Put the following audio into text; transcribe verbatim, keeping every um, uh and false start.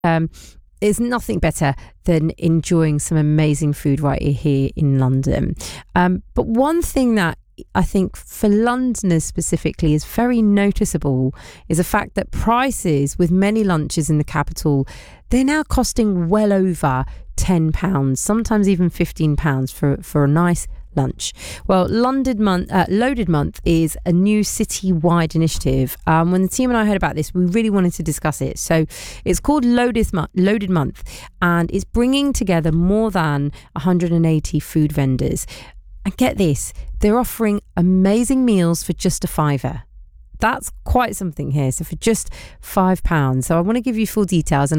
Um, there's nothing better than enjoying some amazing food right here in London. Um, but one thing that I think for Londoners specifically is very noticeable is the fact that prices with many lunches in the capital, they're now costing well over ten pounds, sometimes even fifteen pounds for, for a nice lunch. Well, London month, uh, Loaded Month is a new city-wide initiative. Um, when the team and I heard about this, we really wanted to discuss it. So it's called Loaded Month, Loaded Month, and it's bringing together more than one hundred eighty food vendors. And get this, they're offering amazing meals for just a fiver. That's quite something here. So for just five pounds. So I want to give you full details. And